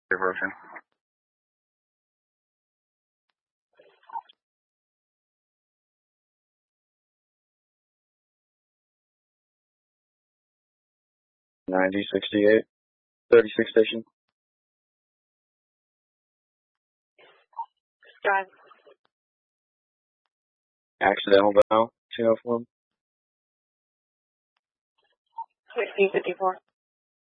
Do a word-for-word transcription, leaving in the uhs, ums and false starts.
version. ninety sixty-eight, thirty-six station. Drive. Accidental bow, two oh four. sixteen fifty-four.